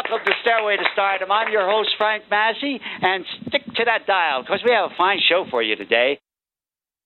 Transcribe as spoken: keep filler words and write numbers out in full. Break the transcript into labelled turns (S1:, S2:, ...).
S1: welcome to Stairway to Stardom. I'm your host, Frank Massey, and stick to that dial because we have a fine show for you today.